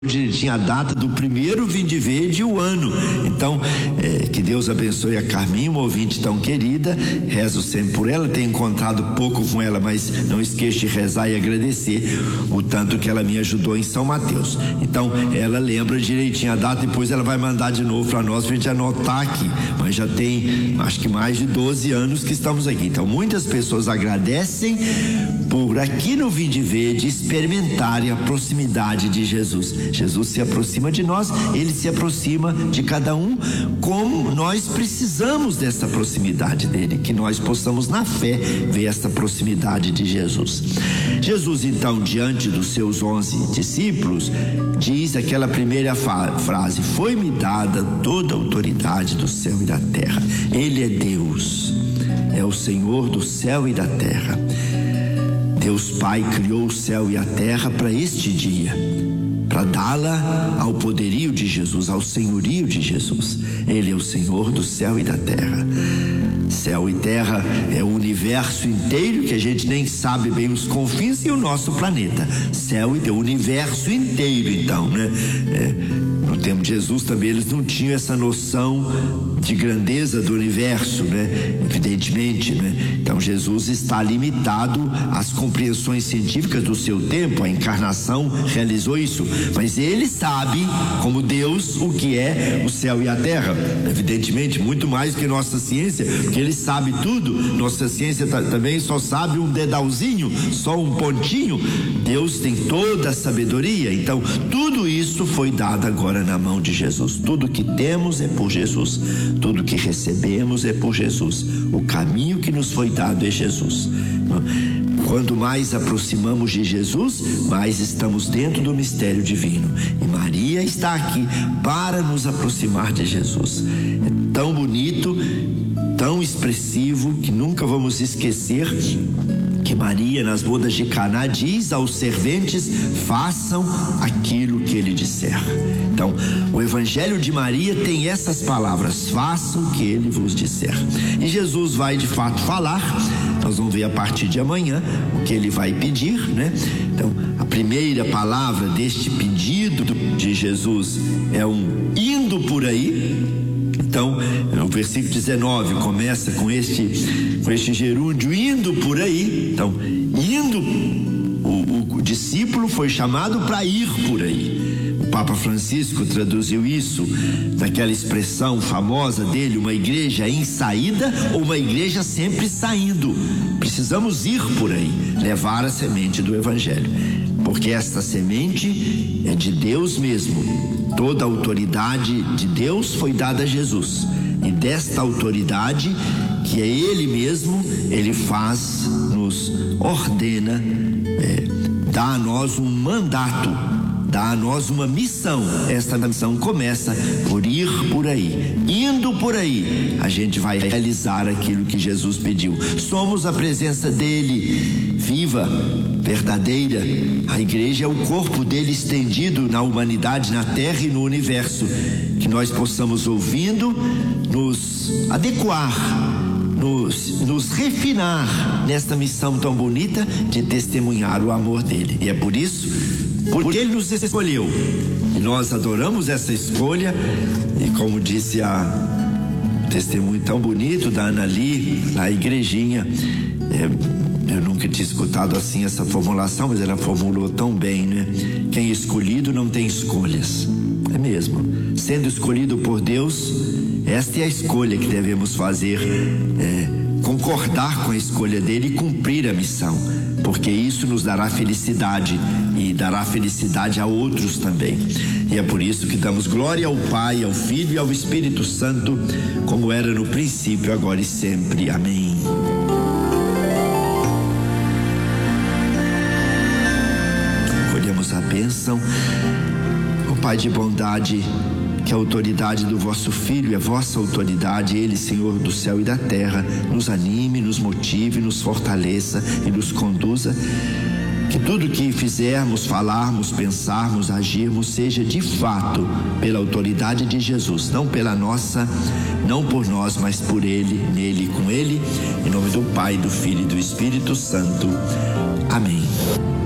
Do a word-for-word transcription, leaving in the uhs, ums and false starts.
direitinho a data do primeiro Vinde Verde e o ano. Então, é, que Deus abençoe a Carminha, uma ouvinte tão querida. Rezo sempre por ela, tenho encontrado pouco com ela, mas não esqueça de rezar e agradecer o tanto que ela me ajudou em São Mateus. Então, ela lembra direitinho a data, depois ela vai mandar de novo para nós, pra gente anotar aqui. Mas já tem, acho que mais de doze anos que estamos aqui. Então, muitas pessoas agradecem por aqui no Vinde Verde experimentarem a proximidade de Jesus. Jesus se aproxima de nós, ele se aproxima de cada um, como nós precisamos dessa proximidade dele, que nós possamos na fé ver esta proximidade de Jesus. Jesus, então, diante dos seus onze discípulos, diz aquela primeira frase: foi-me dada toda a autoridade do céu e da terra. Ele é Deus, é o Senhor do céu e da terra. Deus Pai criou o céu e a terra para este dia, para dá-la ao poderio de Jesus, ao senhorio de Jesus. Ele é o Senhor do céu e da terra. Céu e terra é o universo inteiro, que a gente nem sabe bem os confins, e o nosso planeta. Céu e terra, o universo inteiro, então, né? É, no tempo de Jesus também eles não tinham essa noção de grandeza do universo, né? Evidentemente, né? Então Jesus está limitado às compreensões científicas do seu tempo. A encarnação realizou isso, mas ele sabe, como Deus, o que é o céu e a terra. Evidentemente, muito mais que nossa ciência, porque ele sabe tudo. Nossa ciência tá, também só sabe um dedalzinho, só um pontinho. Deus tem toda a sabedoria. Então tudo isso foi dado agora na mão de Jesus. Tudo que temos é por Jesus, tudo que recebemos é por Jesus. O caminho que nos foi dado é Jesus. Quanto mais aproximamos de Jesus, mais estamos dentro do mistério divino. E Maria está aqui para nos aproximar de Jesus. É tão bonito, tão expressivo, que nunca vamos esquecer que Maria, nas bodas de Caná, diz aos serventes: façam aquilo que ele disser. Então, o Evangelho de Maria tem essas palavras: façam o que ele vos disser. E Jesus vai de fato falar. Nós vamos ver a partir de amanhã o que ele vai pedir, né? Então, a primeira palavra deste pedido de Jesus é um indo por aí. Então, o versículo dezenove começa com este, com este gerúndio, indo por aí. Então, indo, o, o discípulo foi chamado para ir por aí. O Papa Francisco traduziu isso naquela expressão famosa dele: uma igreja em saída ou uma igreja sempre saindo. Precisamos ir por aí, levar a semente do Evangelho, porque esta semente é de Deus mesmo. Toda a autoridade de Deus foi dada a Jesus, e desta autoridade, que é ele mesmo, ele faz, nos ordena, é, dá a nós um mandato, dá a nós uma missão. Esta missão começa por ir por aí. Indo por aí, a gente vai realizar aquilo que Jesus pediu. Somos a presença dele, viva, verdadeira. A igreja é o corpo dele estendido na humanidade, na terra e no universo. Que nós possamos, ouvindo, nos adequar, nos, nos refinar nesta missão tão bonita de testemunhar o amor dele. E é por isso, porque ele nos escolheu, e nós adoramos essa escolha. E como disse a testemunho tão bonito da Ana Lee, na igrejinha, é, eu nunca tinha escutado assim essa formulação, mas ela formulou tão bem, né? Quem é escolhido não tem escolhas. É mesmo. Sendo escolhido por Deus, esta é a escolha que devemos fazer, é, concordar com a escolha dele e cumprir a missão, porque isso nos dará felicidade e dará felicidade a outros também. E é por isso que damos glória ao Pai, ao Filho e ao Espírito Santo, como era no princípio, agora e sempre. Amém. Colhemos a bênção. O Pai de bondade, que a autoridade do vosso Filho é vossa autoridade, ele, Senhor do céu e da terra, nos anime, nos motive, nos fortaleça e nos conduza. Que tudo que fizermos, falarmos, pensarmos, agirmos, seja de fato pela autoridade de Jesus, não pela nossa, não por nós, mas por ele, nele e com ele, em nome do Pai, do Filho e do Espírito Santo. Amém.